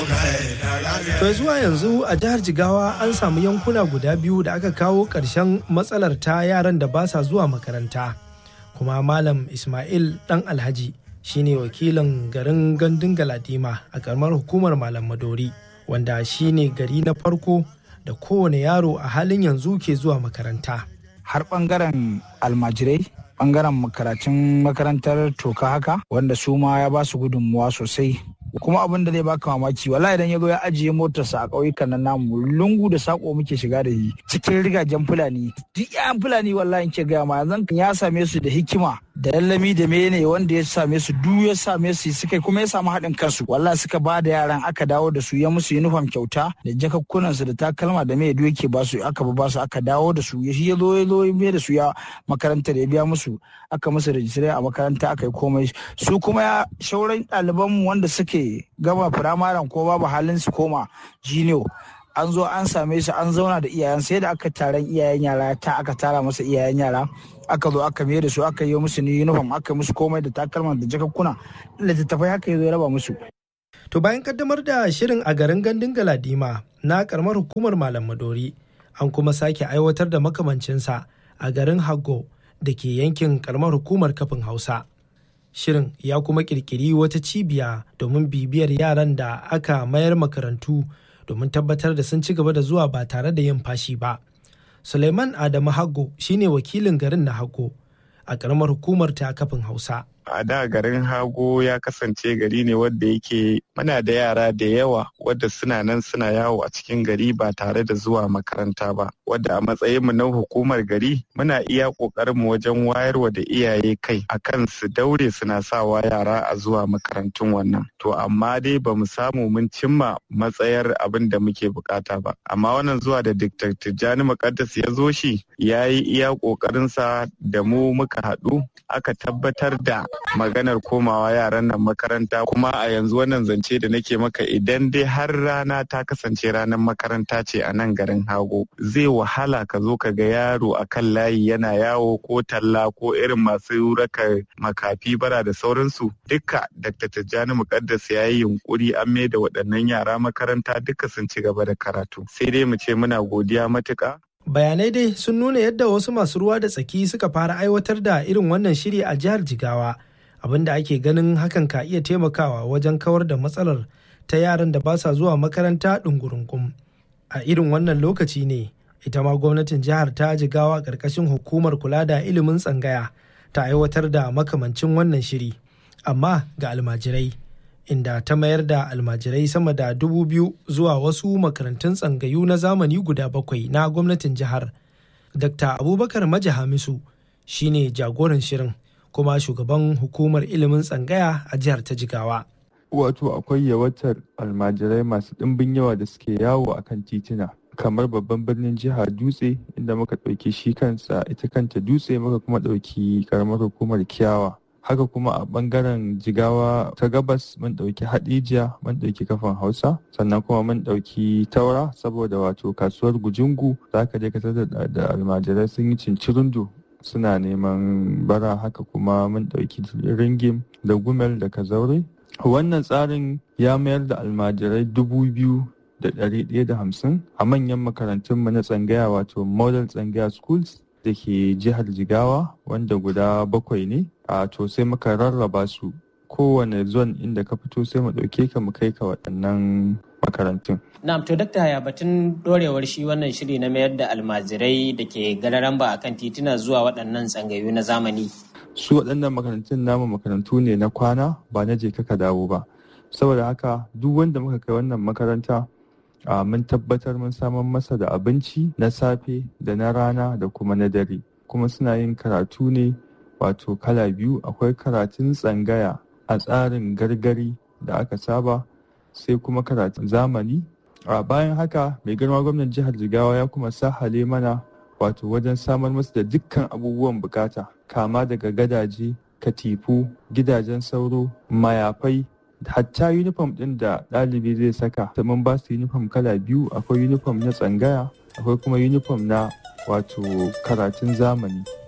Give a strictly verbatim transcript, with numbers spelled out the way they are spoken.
To zuwa yanzu a jihar Jigawa an samu yankuna guda biyu da aka kawo ƙarshen matsalar ta yaran da ba sa zuwa makaranta. Kuma Malam Ismail Dan Alhaji shine wakilin garin Gandun Galadima a karamar hukumar Malam Madori, wanda shine gari na farko da kowane yaro a halin yanzu ke zuwa makaranta. Har bangaren almajirai, bangaren karatun makarantar toka haka, wanda su ma ya ba su gudunmuwa sosai. Kuma abin da zai baka mamaki, wallahi idan ya zo ya ajiye motarsa a ƙauyukan nan namu, lungu da sako muke shiga da shi cikin rigajen Fulani. Duk yayan Fulani wallahi in ke gaya ma yanzu ya same su da hikima da lallami da mene wanda ya same su duk ya same su suka kuma ya samu haɗin kansu. Wallahi suka ba da yaran aka dawo da su, ya musu uniform kyauta da jakakkunan su da takalma da me duk yake ba su, aka ba su aka dawo da su. Shi ya zo ya zo ya da su ya makarantar ya biya musu, aka musu registration a makaranta, aka yi komai. Su kuma ya shauran ɗalibanmu wanda suke gama firamaren ko babu halin su koma jiniyo, an zo an same su an zauna da iyayen, sai da aka taron iyayen yara ta aka tara masa iyayen yara, aka zo aka mai da su, aka yi musu ni uniform, aka musu komai da takalman da jakakkuna da littattafai, haka ya zo ya raba musu. To bayan kaddamar da shirin a garin Gandun Galadima na karamar hukumar Malam Madori, an kuma sake aiwatar da makamancinsa a garin Haggo da ke yankin karamar hukumar Kafin Hausa. Shirin ya kuma kirkiri wata cibiya domin bibiyar yaran da aka mayar makarantu domin tabbatar da sun ci gaba da zuwa ba tare da yin fashi ba. Suleiman Adamu Haggo shine wakilin garin na Haggo a ƙaramar hukumar ta Kafin Hausa. A da garin Hago ya kasance gari ne wadda yake muna da yara da yawa wadda suna nan suna yawo a cikin gari ba tare da zuwa makaranta ba, wadda a matsayinmu na hukumar gari muna iya ƙoƙarinmu wajen wayarwa da iyaye kai akan su daure suna sawa yara a zuwa makarantun wannan. To amma dai ba mu samu mun cimma matsayar abin da muke bukata ba. Amma wannan zuwa da Dr. Tijjani Muqaddas ya zo shi ya yi iya ƙoƙarinsa da mu muka haɗu aka tabbatar da maganar komawa yaran nan makaranta. Kuma a yanzu wannan zance da nake maka, idan dai har rana ta kasance ranar makaranta ce a nan garin Hago, zai wahala ka zo ka ga yaro a kan layi yana yawo ko talla ko irin masu raka makafi bara da sauransu. Duka Dr. Tijjani Muqaddas ya yi yunkuri an mai da waɗannan yara makaranta, duka sun ci gaba da karatu. Sai dai mu ce muna godiya matuƙa. Bayanai dai sun nuna yadda wasu masu ruwa da tsaki suka fara aiwatar da irin wannan shiri a jihar Jigawa, abinda ake ganin hakan ka iya taimakawa wajen kawar da matsalar ta yaran da ba sa zuwa makaranta ɗungurungum. A irin wannan lokaci ne ita ma gwamnatin jihar ta Jigawa ƙarƙashin hukumar kula da ilimin tsangaya ta aiwatar da makamancin wannan shiri, amma ga almajirai, inda ta mayar da almajirai sama da dubu biyu zuwa wasu makarantun tsangayu na zamani guda bakwai na gwamnatin jihar. Dakta Abubakar Maji Hamisu shine jagoran shirin kuma shugaban hukumar ilimin tsangaya a jihar ta Jigawa. Wato akwai yawaitar almajirai masu ɗimbin yawa da suke yawo a kan titina, kamar babban birnin jihar Dutse, inda muka ɗauki shi kansa ita kanta Dutse, muka kuma ɗauki ƙaramar hukumar Kiyawa. Haka kuma a bangaren Jigawa ta gabas mun ɗauki Haɗejiya, mun ɗauki Kafin Hausa, sannan kuma mun ɗauki Taura, saboda wato kasuwar Gujungu za ka je ka tada da almajirai sun yi cincirundu suna neman bara. Haka kuma mun ɗauki Ringim da Gumel da Kazaure. Wannan tsarin ya mayar da almajirai dubu biyu da ɗari ɗaya da hamsin a manyan makarantunmu na tsangaya, wato Model Tsangaya Schools da ke jihar Jigawa, wanda guda bakwai ne. A to sai muka rarraba su, kowane zone inda ka fito sai mu ɗauke ka mu kai ka waɗannan makarantun. Na'am, to dakta, ya batun dorewar shi wannan shiri na mayar da almajirai da ke gararan ba akan tituna zuwa waɗannan tsangayu na zamani? Su waɗannan makarantun namu makarantu ne na kwana, ba na je ka dawo ba. Saboda haka duk wanda muka kai wannan makaranta a mun tabbatar mun samar masa da abinci na safe da na rana da kuma na dare. Kuma suna yin karatu ne wato kala biyu, akwai karatun tsangaya a tsarin gargari da aka saba, sai kuma karatun zamani. A bayan haka mai girma gwamnan jihar Jigawa ya kuma sahale mana wato wajen samar masu da dukkan abubuwan bukata, kama daga gadaje, katifu, gidajen sauro, mayafai, hatta uniform ɗin da ɗalibi zai saka. Ta mun ba su uniform kala biyu, akwai uniform na tsangaya, akwai kuma uniform na wato karatun zamani.